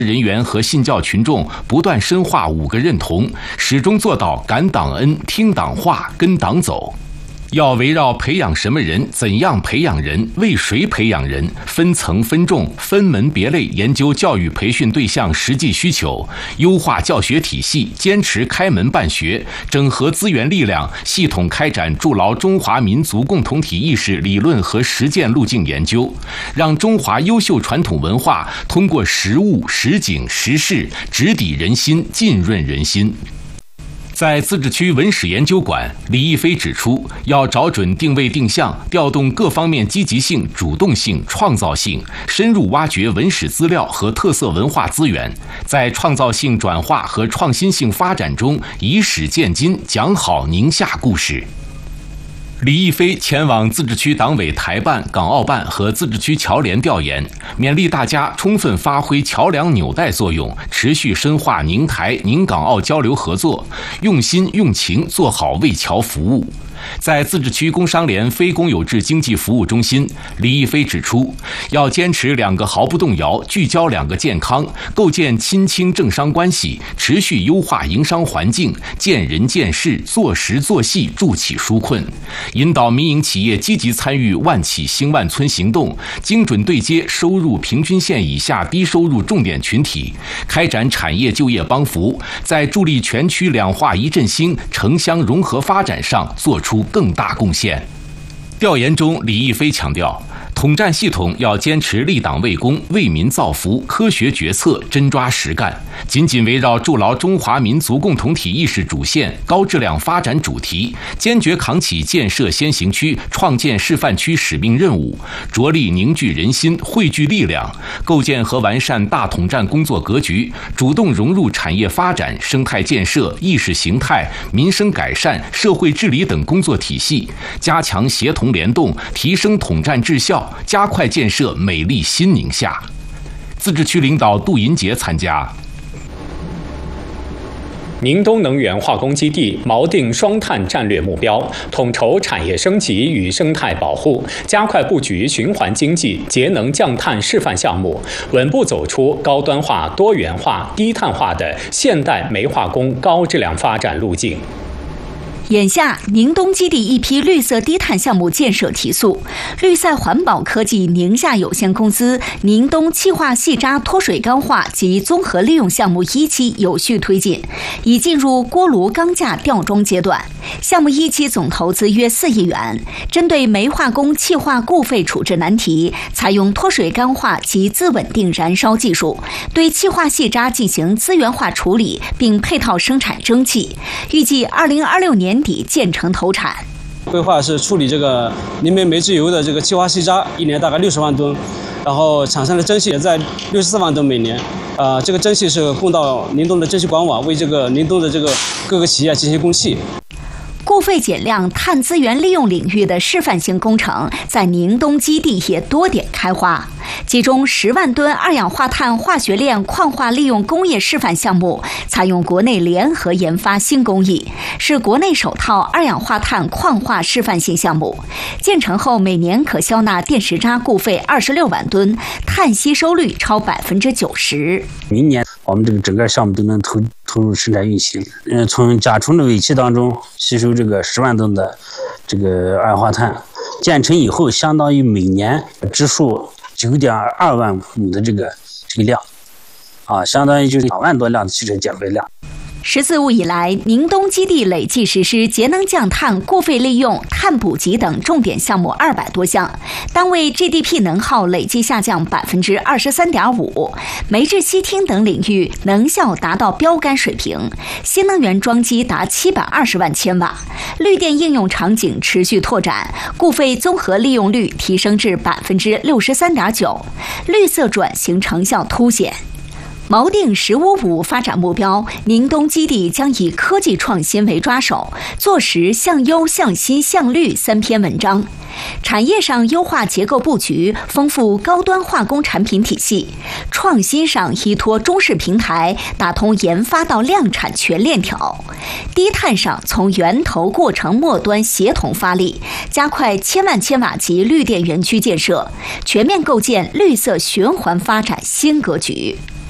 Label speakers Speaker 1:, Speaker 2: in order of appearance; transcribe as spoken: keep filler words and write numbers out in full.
Speaker 1: 人员和信教群众不断深化五个认同，始终做到感党恩、听党话、跟党走。要围绕培养什么人、怎样培养人、为谁培养人，分层分众、分门别类研究教育培训对象实际需求，优化教学体系，坚持开门办学，整合资源力量，系统开展筑牢中华民族共同体意识理论和实践路径研究，让中华优秀传统文化通过实物、实景、实事直抵人心，浸润人心。在自治区文史研究馆，李毅飞指出，要找准定位定向，调动各方面积极性、主动性、创造性，深入挖掘文史资料和特色文化资源，在创造性转化和创新性发展中以史鉴今，讲好宁夏故事。李毅飞前往自治区党委台办、港澳办和自治区侨联调研，勉励大家充分发挥桥梁纽带作用，持续深化宁台、宁港澳交流合作，用心用情做好为侨服务。在自治区工商联非公有制经济服务中心，李毅飞指出，要坚持两个毫不动摇，聚焦两个健康，构建亲清政商关系，持续优化营商环境，见人见事，做实做细，助企纾困，引导民营企业积极参与万企兴万村行动，精准对接收入平均线以下低收入重点群体，开展产业就业帮扶，在助力全区两化一振兴、城乡融合发展上做出出更大贡献。调研中，李毅飞强调，统战系统要坚持立党为公、为民造福，科学决策，真抓实干，紧紧围绕筑牢中华民族共同体意识主线、高质量发展主题，坚决扛起建设先行区、创建示范区使命任务，着力凝聚人心、汇聚力量，构建和完善大统战工作格局，主动融入产业发展、生态建设、意识形态、民生改善、社会治理等工作体系，加强协同联动，提升统战质效，加快建设美丽新宁夏。自治区领导杜银杰参加。
Speaker 2: 宁东能源化工基地锚定双碳战略目标，统筹产业升级与生态保护，加快布局循环经济、节能降碳示范项目，稳步走出高端化、多元化、低碳化的现代煤化工高质量发展路径。
Speaker 3: 眼下，宁东基地一批绿色低碳项目建设提速，绿赛环保科技宁夏有限公司宁东气化细渣脱水钢化及综合利用项目一期有序推进，已进入锅炉钢架吊装阶段。项目一期总投资约四亿元，针对煤化工气化固废处置难题，采用脱水钢化及自稳定燃烧技术，对气化细渣进行资源化处理，并配套生产蒸汽，预计二零二六年底建成投产。
Speaker 4: 规划是处理这个宁煤煤制油的这个气化细渣，一年大概六十万吨，然后产生的蒸汽也在六十四万吨每年。呃，这个蒸汽是供到宁东的蒸汽管网，为这个宁东的这个各个企业进行供气。
Speaker 3: 固废减量、碳资源利用领域的示范性工程在宁东基地也多点开花，其中十万吨二氧化碳化学链矿化利用工业示范项目采用国内联合研发新工艺，是国内首套二氧化碳矿化示范性项目。建成后，每年可消纳电石渣固废二十六万吨，碳吸收率超百分之九十。
Speaker 5: 明年我们这个整个项目都能投投入生产运行。嗯，从甲醇的尾气当中吸收这个十万吨的这个二氧化碳，建成以后相当于每年支数九点二万亩的这个这个量，啊，相当于就是两万多辆的汽车减废量。
Speaker 3: 十四五以来，宁东基地累计实施节能降碳、固废利用、碳捕集等重点项目二百多项，单位 G D P 能耗累计下降百分之二十三点五，煤制烯烃等领域能效达到标杆水平，新能源装机达七百二十万千瓦，绿电应用场景持续拓展，固废综合利用率提升至百分之六十三点九，绿色转型成效凸显。锚定“十五五”发展目标，宁东基地将以科技创新为抓手，做实向优、向新、向绿三篇文章。产业上优化结构布局，丰富高端化工产品体系；创新上依托中式平台，打通研发到量产全链条；低碳上从源头过程末端协同发力，加快千万千瓦级绿电园区建设，全面构建绿色循环发展新格局。